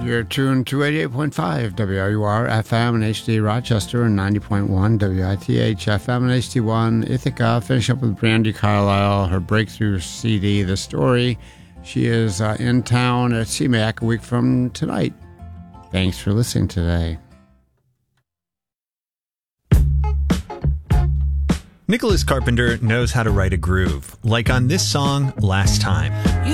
You're tuned to 88.5 WRUR FM and HD Rochester and 90.1 WITH FM and HD1 Ithaca. Finish up with Brandi Carlile, her breakthrough CD, The Story. She is in town at CMAC a week from tonight. Thanks for listening today. Nicholas Carpenter knows how to write a groove, like on this song, Last Time.